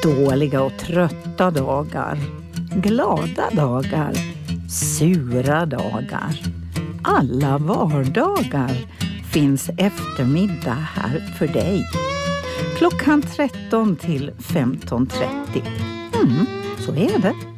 Dåliga och trötta dagar, glada dagar, sura dagar. Alla vardagar finns eftermiddag här för dig. Klockan 13 till 15:30. Så är det.